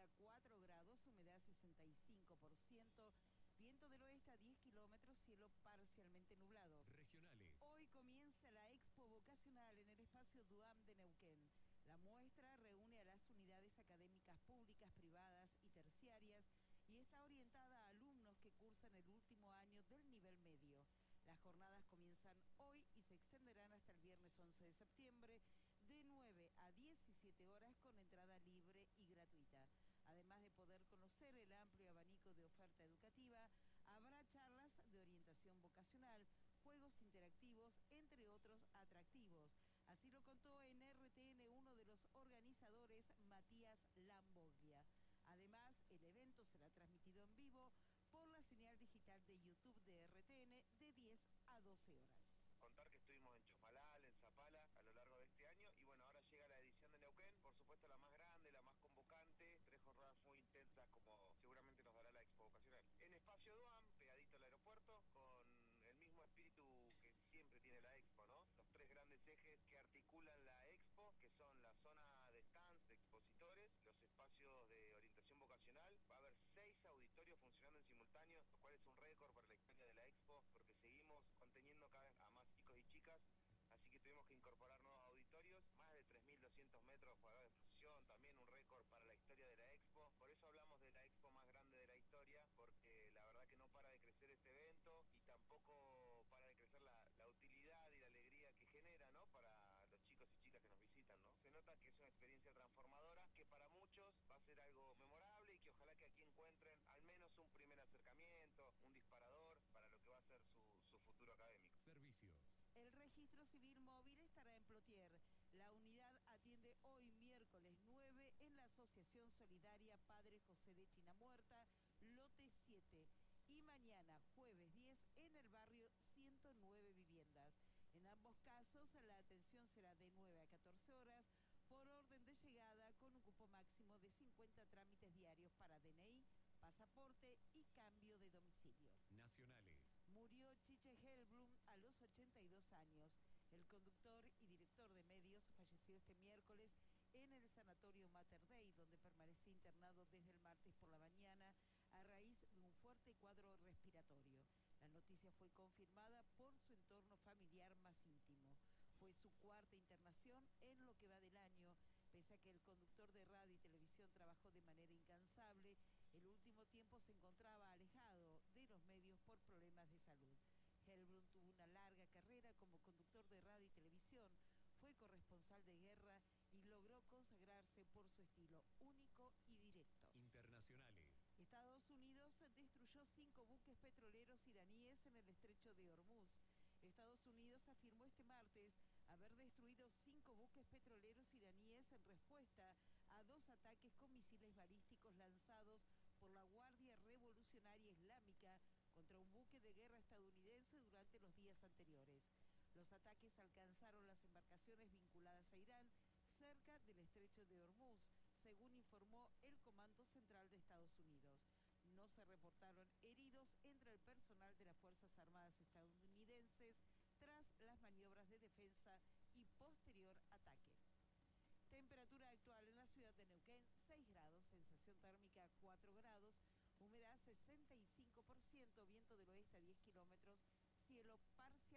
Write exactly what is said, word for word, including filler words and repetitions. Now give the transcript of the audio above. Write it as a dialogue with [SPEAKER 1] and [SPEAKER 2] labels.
[SPEAKER 1] cuatro grados, humedad sesenta y cinco por ciento, viento del oeste a diez kilómetros, cielo parcialmente nublado.
[SPEAKER 2] Regionales.
[SPEAKER 1] Hoy comienza la Expo Vocacional en el espacio DUAM de Neuquén. La muestra reúne a las unidades académicas públicas, privadas y terciarias y está orientada a alumnos que cursan el último año del nivel medio. Las jornadas comienzan hoy y se extenderán hasta el viernes once de septiembre de nueve a diecisiete horas con entrada libre y gratuita. Además de poder conocer el amplio abanico de oferta educativa, habrá charlas de orientación vocacional, juegos interactivos, entre otros atractivos. Así lo contó en R T N uno de los organizadores, Matías Lamboglia. Además, el evento será transmitido en vivo por la señal digital de YouTube de R T N de diez a doce horas.
[SPEAKER 3] Contar que estuvimos en Chosmalal, en Zapala, a lo largo de este año, y bueno, ahora llega la edición de Neuquén, por supuesto la más grande, la más convocante, tres jornadas muy intensas como seguramente nos dará la Expo Vocacional. En Espacio DUAM, pegadito al aeropuerto, con el mismo espíritu que siempre tiene la Expo, ¿no? Los tres grandes ejes que articulan la Expo, que son la zona de stands, de expositores, los espacios de orientación vocacional. Va a haber seis auditorios funcionando en simultáneo, lo cual es un récord para la historia de la Expo, porque seguimos conteniendo cada vez a más chicos y chicas, así que tuvimos que incorporar nuevos auditorios, más de tres mil doscientos metros cuadrados de exposición, también un récord para la historia de la Expo. Por eso hablamos de la Expo más grande de la historia, porque la verdad que no para de crecer este evento y tampoco para de crecer la, la utilidad y la alegría que genera, ¿no?, para los chicos y chicas que nos visitan, ¿no? Se nota que es una experiencia transformadora, que para muchos va a ser algo memorable y que ojalá que aquí encuentren al menos un primer acercamiento, un disparador para lo que va a ser su, su futuro académico.
[SPEAKER 2] Servicios.
[SPEAKER 1] El registro civil móvil estará en Plotier. La unidad atiende hoy miércoles nueve en la Asociación Solidaria Padre José de Chinamuerta, lote siete, y mañana jueves diez en el barrio ciento nueve Viviendas. En ambos casos la atención será de nueve a catorce horas por orden de llegada, con un cupo máximo de cincuenta trámites diarios para D N I, pasaporte y cambio de domicilio.
[SPEAKER 2] Nacionales.
[SPEAKER 1] Murió Chiche Helblum a los ochenta y dos años. El conductor y director de medios falleció este miércoles en el sanatorio Mater Dei, donde permanecía internado desde el martes por la mañana a raíz de un fuerte cuadro respiratorio. La noticia fue confirmada por su entorno familiar más íntimo. Fue su cuarta internación en lo que va del año. Pese a que el conductor de radio y televisión trabajó de manera incansable, el último tiempo se encontraba alejado de los medios por problemas de salud. Helblum tuvo una larga carrera como conductor de radio y televisión, fue corresponsal de guerra y logró consagrarse por su estilo único y directo.
[SPEAKER 2] Internacionales.
[SPEAKER 1] Estados Unidos destruyó cinco buques petroleros iraníes en el estrecho de Hormuz. Estados Unidos afirmó este martes haber destruido cinco buques petroleros iraníes en respuesta a dos ataques con misiles balísticos lanzados por la Guardia Revolucionaria Islámica contra un buque de guerra estadounidense durante los días anteriores. Los ataques alcanzaron las embarcaciones vinculadas a Irán cerca del estrecho de Hormuz, según informó el Comando Central de Estados Unidos. No se reportaron heridos entre el personal de las Fuerzas Armadas estadounidenses tras las maniobras de defensa y posterior ataque. Temperatura actual en la ciudad de Neuquén, seis grados, sensación térmica cuatro grados, humedad sesenta y cinco por ciento, viento del oeste a diez kilómetros, cielo parcial.